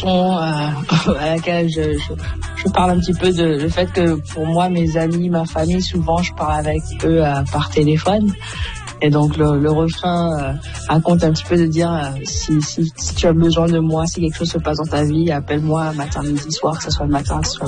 chanson à laquelle je parle un petit peu de le fait que pour moi, mes amis, ma famille, souvent je parle avec eux par téléphone. Et donc le refrain raconte un petit peu de dire si tu as besoin de moi, si quelque chose se passe dans ta vie, appelle-moi matin, midi, soir, que ce soit le matin, que ce soit